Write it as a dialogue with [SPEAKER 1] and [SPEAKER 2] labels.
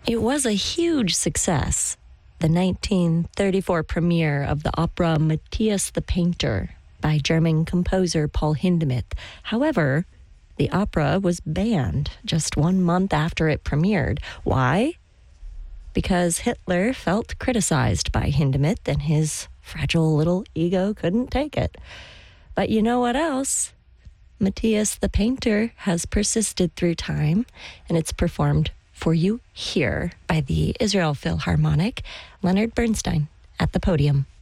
[SPEAKER 1] It was a huge success. The 1934 premiere of the opera Matthias the Painter by German composer Paul Hindemith. However, the opera was banned just 1 month after it premiered. Why? Because Hitler felt criticized by Hindemith and his fragile little ego couldn't take it. But you know what else? Matthias the Painter has persisted through time, and it's performed for you here by the Israel Philharmonic. Leonard Bernstein at the podium.